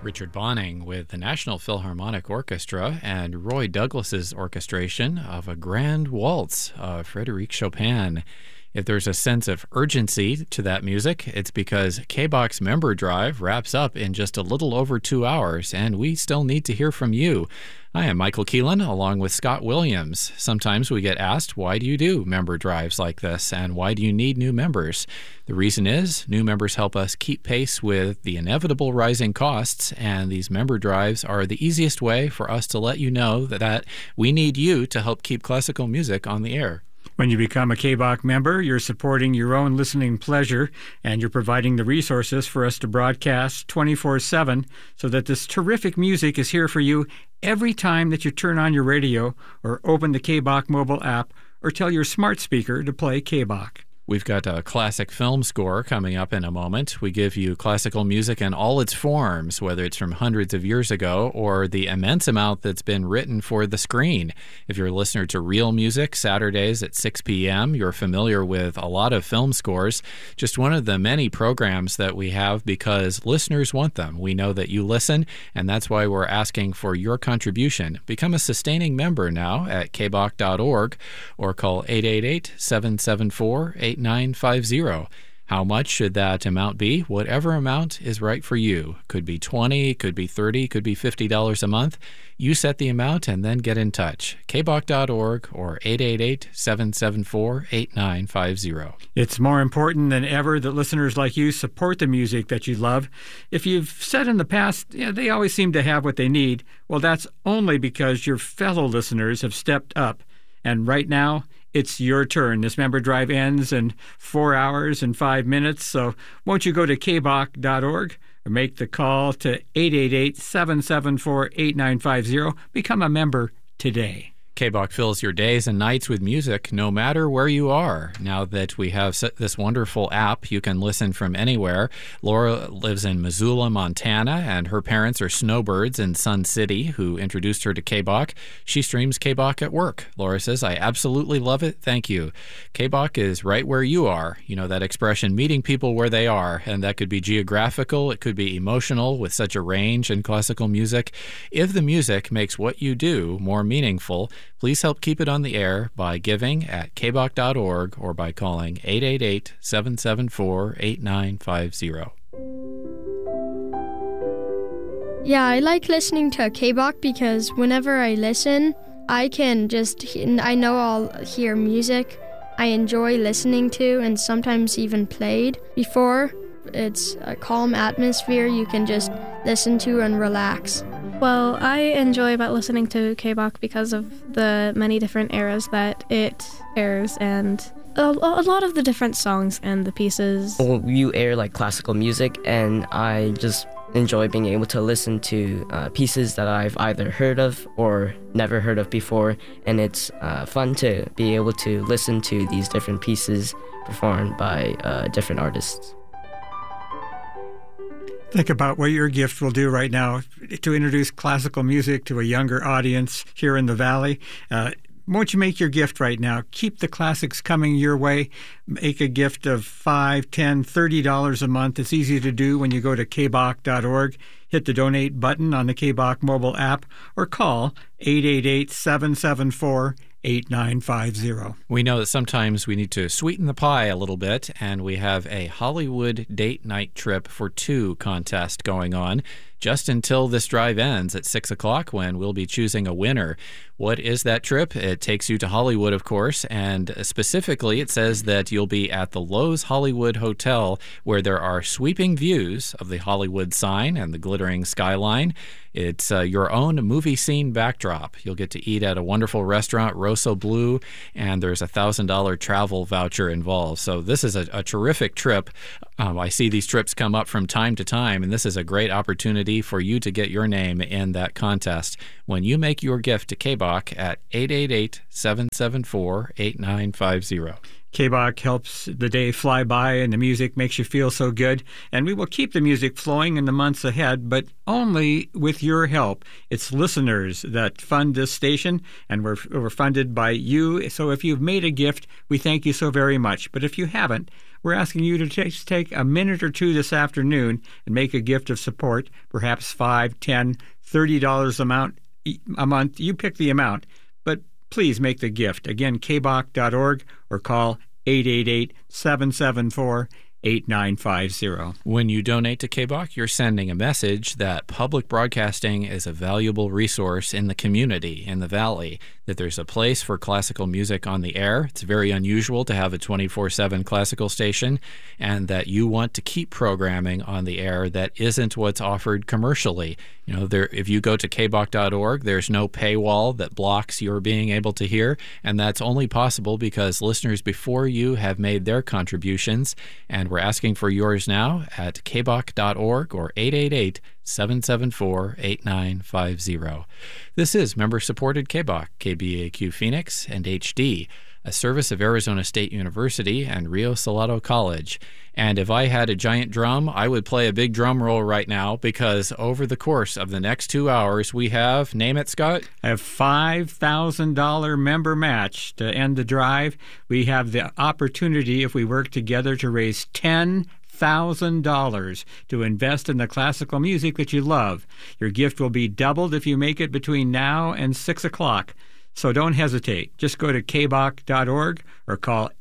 Richard Bonning with the National Philharmonic Orchestra and Roy Douglas's orchestration of a grand waltz of Frédéric Chopin. If there's a sense of urgency to that music, it's because KBOX member drive wraps up in just a little over 2 hours, and we still need to hear from you. I am Michael Keelan, along with Scott Williams. Sometimes we get asked, why do you do member drives like this, and why do you need new members? The reason is, new members help us keep pace with the inevitable rising costs, and these member drives are the easiest way for us to let you know that we need you to help keep classical music on the air. When you become a KBOX member, you're supporting your own listening pleasure, and you're providing the resources for us to broadcast 24/7 so that this terrific music is here for you every time that you turn on your radio or open the KBOX mobile app or tell your smart speaker to play KBOX. We've got a classic film score coming up in a moment. We give you classical music in all its forms, whether it's from hundreds of years ago or the immense amount that's been written for the screen. If you're a listener to Real Music Saturdays at 6 p.m., you're familiar with a lot of film scores. Just one of the many programs that we have because listeners want them. We know that you listen, and that's why we're asking for your contribution. Become a sustaining member now at kbox.org or call 888-774-8950. How much should that amount be? Whatever amount is right for you. Could be $20, could be $30, could be $50 a month. You set the amount and then get in touch. kbox.org or 888-774-8950. It's more important than ever that listeners like you support the music that you love. If you've said in the past, they always seem to have what they need, well, that's only because your fellow listeners have stepped up. And right now, it's your turn. This member drive ends in 4 hours and 5 minutes, so won't you go to kbox.org or make the call to 888-774-8950. Become a member today. KBOX fills your days and nights with music no matter where you are. Now that we have this wonderful app, you can listen from anywhere. Laura lives in Missoula, Montana, and her parents are snowbirds in Sun City who introduced her to KBOX. She streams KBOX at work. Laura says, I absolutely love it. Thank you. KBOX is right where you are. You know that expression, meeting people where they are, and that could be geographical. It could be emotional with such a range in classical music. If the music makes what you do more meaningful, please help keep it on the air by giving at kbox.org or by calling 888-774-8950. Yeah, I like listening to KBOX because whenever I listen, I know I'll hear music I enjoy listening to and sometimes even played before. It's a calm atmosphere you can just listen to and relax. Well, I enjoy about listening to KBOX because of the many different eras that it airs and a lot of the different songs and the pieces. Well, you air like classical music, and I just enjoy being able to listen to pieces that I've either heard of or never heard of before, and it's fun to be able to listen to these different pieces performed by different artists. Think about what your gift will do right now to introduce classical music to a younger audience here in the Valley. Won't you make your gift right now? Keep the classics coming your way. Make a gift of $5, $10, $30 a month. It's easy to do when you go to kbox.org. Hit the donate button on the KBOX mobile app or call 888-774-8950. We know that sometimes we need to sweeten the pie a little bit, and we have a Hollywood date night trip for two contest going on just until this drive ends at 6 o'clock when we'll be choosing a winner. What is that trip? It takes you to Hollywood, of course, and specifically it says that you'll be at the Loews Hollywood Hotel where there are sweeping views of the Hollywood sign and the glittering skyline. It's your own movie scene backdrop. You'll get to eat at a wonderful restaurant, Rosso Blue, and there's a $1,000 travel voucher involved. So this is a terrific trip. I see these trips come up from time to time, and this is a great opportunity for you to get your name in that contest when you make your gift to KBOX at 888-774-8950. KBOX helps the day fly by and the music makes you feel so good. And we will keep the music flowing in the months ahead, but only with your help. It's listeners that fund this station, and we're funded by you. So if you've made a gift, we thank you so very much. But if you haven't, we're asking you to take a minute or two this afternoon and make a gift of support, perhaps $5, $10, $30 a month. You pick the amount, but please make the gift. Again, kbach.org or call 888-774-8950. When you donate to KBach, you're sending a message that public broadcasting is a valuable resource in the community, in the Valley, that there's a place for classical music on the air. It's very unusual to have a 24/7 classical station, and that you want to keep programming on the air that isn't what's offered commercially. You know, if you go to kbach.org, there's no paywall that blocks your being able to hear, and that's only possible because listeners before you have made their contributions, and we're asking for yours now at kbach.org or 888-774-8950. This is member-supported KBach, KBAQ Phoenix and HD, a service of Arizona State University and Rio Salado College. And if I had a giant drum, I would play a big drum roll right now, because over the course of the next 2 hours, we have, name it, Scott? A $5,000 member match to end the drive. We have the opportunity, if we work together, to raise $10,000 to invest in the classical music that you love. Your gift will be doubled if you make it between now and 6 o'clock. So don't hesitate. Just go to kbach.org or call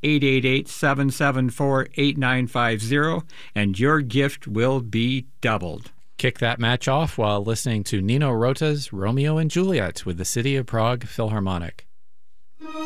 888-774-8950, and your gift will be doubled. Kick that match off while listening to Nino Rota's Romeo and Juliet with the City of Prague Philharmonic.